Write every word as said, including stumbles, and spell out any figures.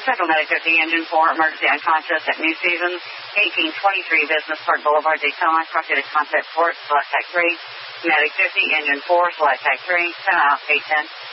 Central Medic fifty, Engine four, emergency unconscious at New Seasons, eighteen twenty-three Business Park Boulevard, Daytona, Crockett Contact Port, Select Type three. Medic fifty, Engine four, Select Type three, ten off, eight ten.